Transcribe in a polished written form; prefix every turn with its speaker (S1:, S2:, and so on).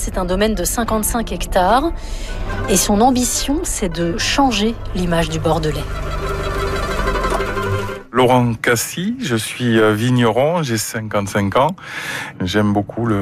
S1: c'est un domaine de 55 hectares. Et son ambition, c'est de changer l'image du Bordelais.
S2: Laurent Cassis, je suis vigneron, j'ai 55 ans. J'aime beaucoup le